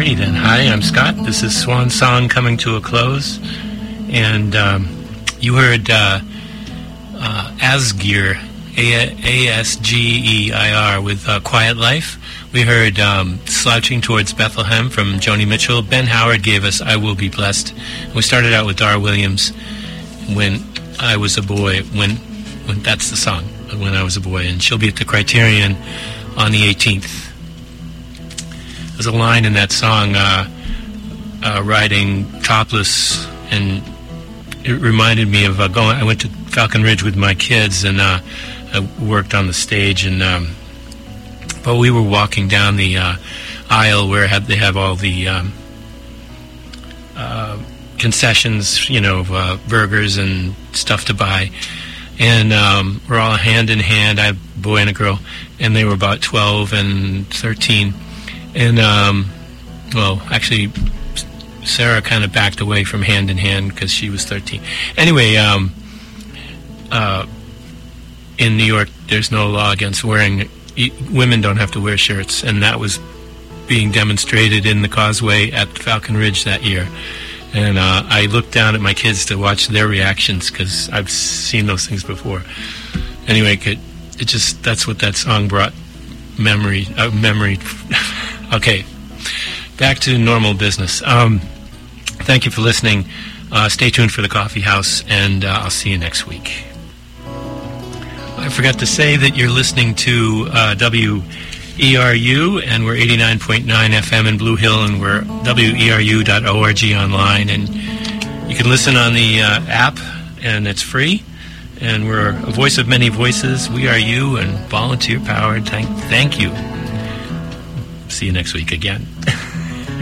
Alrighty then. Hi, I'm Scott. This is Swan Song coming to a close. And you heard Asgeir, A-S-G-E-I-R, with Quiet Life. We heard Slouching Towards Bethlehem from Joni Mitchell. Ben Howard gave us I Will Be Blessed. We started out with Dar Williams, When I Was a Boy, when that's the song, When I Was a Boy. And she'll be at the Criterion on the 18th. There's a line in that song, riding topless, and it reminded me of I went to Falcon Ridge with my kids, and I worked on the stage, and but we were walking down the aisle where they have all the concessions, burgers and stuff to buy, and we're all hand in hand, I had a boy and a girl, and they were about 12 and 13, and actually Sarah kind of backed away from hand in hand because she was 13. Anyway, in New York, there's no law against wearing. Women don't have to wear shirts, and that was being demonstrated in the Causeway at Falcon Ridge that year. And I looked down at my kids to watch their reactions because I've seen those things before. Anyway, that's what that song brought memory. Okay, back to normal business. Thank you for listening. Stay tuned for the Coffee House, and I'll see you next week. I forgot to say that you're listening to WERU, and we're 89.9 FM in Blue Hill, and we're weru.org online, and you can listen on the app, and it's free, and we're a voice of many voices. We are you, and volunteer-powered. Thank you. See you next week again.